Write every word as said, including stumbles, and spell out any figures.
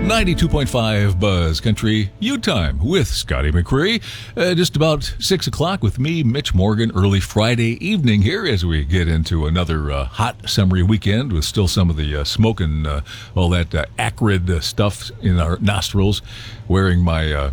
ninety-two point five Buzz Country U-Time with Scotty McCree. Uh, just about six o'clock with me, Mitch Morgan, early Friday evening here as we get into another uh, hot summery weekend with still some of the uh, smoke and uh, all that uh, acrid uh, stuff in our nostrils. Wearing my uh,